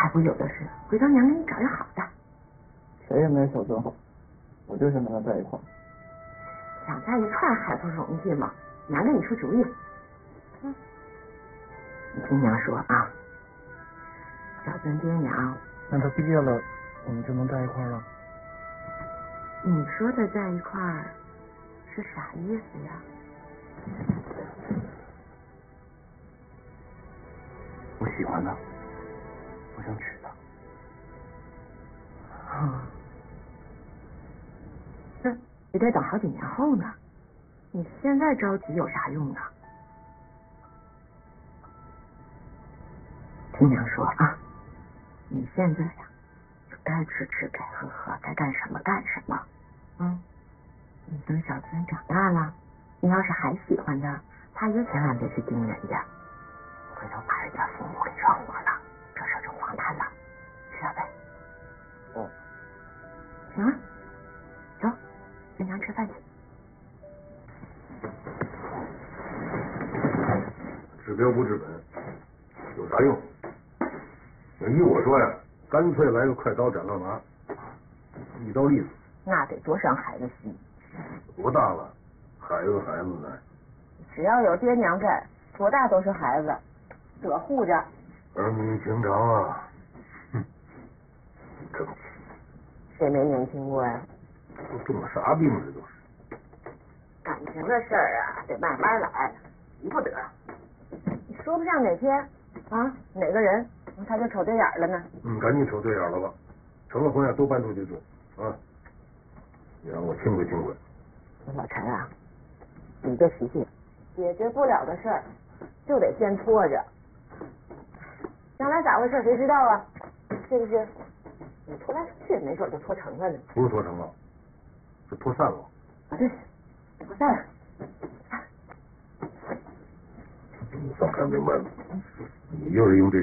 还不有的是，回头娘给你找一好的。 谁也没小尊好，我就想跟他在一块儿。 想在一块儿还不容易吗？娘给你出主意。你听娘说啊，小尊爹娘。 那他毕业了，我们就能在一块儿了？ 你说的在一块儿是啥意思呀？ 我喜欢他，我想娶她。 这也得等好几年后呢，你现在着急有啥用呢？听娘说啊，你现在呀，就该吃吃，该喝喝，该干什么干什么。你等小尊长大了，你要是还喜欢他，他也千万别去盯人家，回头把人家父母给惹火了，这事就荒诞了，知道呗？行了，走，跟娘吃饭去。 治标不治本，有啥用？依我说呀，干脆来个快刀斩乱麻，一刀利索。 那得多伤孩子心。 多大了，孩子呢？ 只要有爹娘在，多大都是孩子，得护着。 儿女情长啊，争气。 谁没年轻过呀？ 都中了啥病这都是？ 感情的事儿啊，得慢慢来，急不得。你说不上哪天啊，哪个人他就瞅对眼了呢？ 赶紧瞅对眼了吧，成了婚呀都搬出去住啊！你让我清规清规。 老陈啊，你这脾气，解决不了的事儿就得先拖着，将来咋回事谁知道啊？是不是？你拖来拖去，没准就拖成了呢。 不是拖成了，是拖散了。 啊，对，拖散了。 你早看明白了，你又是用这